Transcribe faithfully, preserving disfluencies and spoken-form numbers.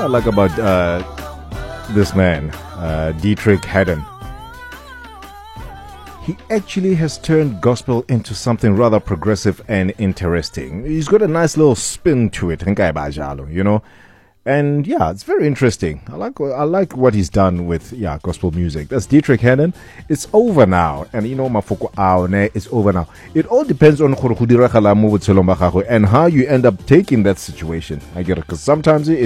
I like about uh, this man, uh, Dietrich Haddon. He actually has turned gospel into something rather progressive and interesting. He's got a nice little spin to it, you know. And yeah, it's very interesting. I like I like what he's done with yeah gospel music. That's Dietrich Haddon. It's over now, and you know mafoko aone it's over now. It all depends on and how you end up taking that situation. I get it, because sometimes it